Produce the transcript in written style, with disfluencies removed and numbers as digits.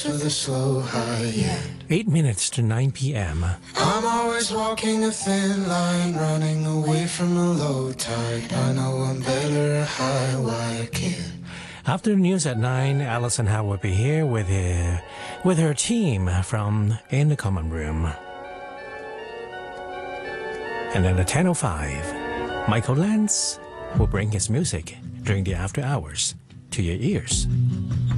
with a slow high end. 8 minutes to 9 p.m. I'm always walking a thin line, running away from a low tide. I know I'm better a high wire kid. After the news at 9, Alison Howe will be here with her team from In the Common Room. And then at 10:05, Michael Lance will bring his music during the after hours to your ears.